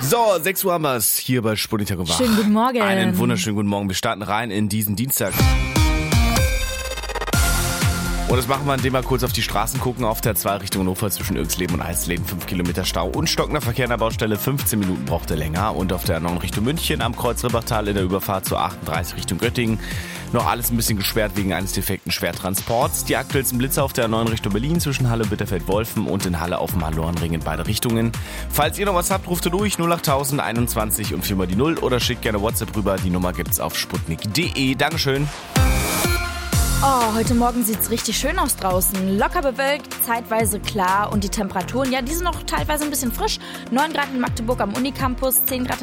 So, 6 Uhr haben wir es hier bei Sputnik und Wach. Schönen guten Morgen. Einen wunderschönen guten Morgen. Wir starten rein in diesen Dienstag. Und das machen wir, indem wir kurz auf die Straßen gucken. Auf der 2 Richtung Hannover zwischen Irxleben und Eisleben 5 Kilometer Stau und stockender Verkehr an der Baustelle. 15 Minuten braucht er länger. Und auf der 9 Richtung München am Kreuz Ribbachtal in der Überfahrt zur 38 Richtung Göttingen. Noch alles ein bisschen gesperrt wegen eines defekten Schwertransports. Die aktuellsten Blitze auf der 9 Richtung Berlin zwischen Halle, Bitterfeld-Wolfen und in Halle auf dem Hallorenring in beide Richtungen. Falls ihr noch was habt, ruft ihr durch 08000 21 und 4 mal die 0 oder schickt gerne WhatsApp rüber. Die Nummer gibt's auf sputnik.de. Dankeschön. Oh, heute Morgen sieht's richtig schön aus draußen. Locker bewölkt, zeitweise klar und die Temperaturen, ja, die sind noch teilweise ein bisschen frisch. 9 Grad in Magdeburg am Unicampus, 10 Grad